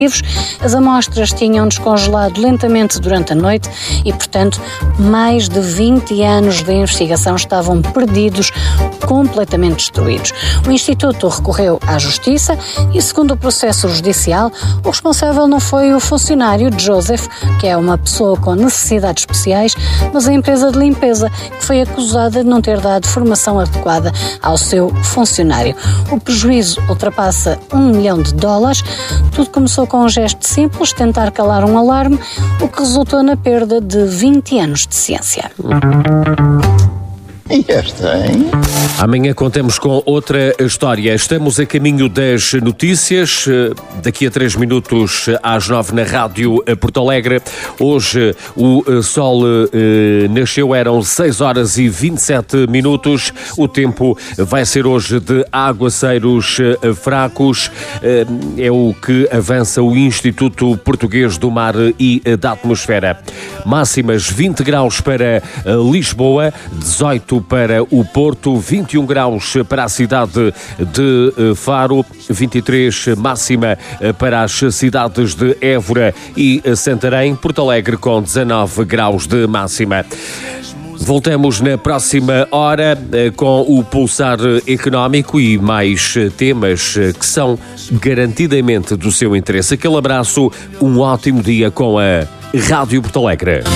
As amostras tinham descongelado lentamente durante a noite e, portanto, mais de 20 anos de investigação estavam perdidos, completamente destruídos. O Instituto recorreu à Justiça e, segundo o processo judicial, o responsável não foi o funcionário Joseph, que é uma pessoa com necessidades especiais, mas a empresa de limpeza, que foi acusada de não ter dado formação adequada ao seu funcionário. O prejuízo ultrapassa $1 milhão. Tudo começou com um gesto simples, tentar calar um alarme, o que resultou na perda de 20 anos de ciência. E esta, hein? Amanhã contamos com outra história. Estamos a caminho das notícias. Daqui a 3 minutos às 9 na Rádio Porto Alegre. Hoje o sol nasceu, eram 6 horas e 27 minutos. O tempo vai ser hoje de aguaceiros fracos. É o que avança o Instituto Português do Mar e da Atmosfera. Máximas 20 graus para Lisboa, 18 para o Porto, 21 graus para a cidade de Faro, 23 máxima para as cidades de Évora e Santarém, Porto Alegre com 19 graus de máxima. Voltamos na próxima hora com o Pulsar Económico e mais temas que são garantidamente do seu interesse. Aquele abraço, um ótimo dia com a Rádio Porto Alegre.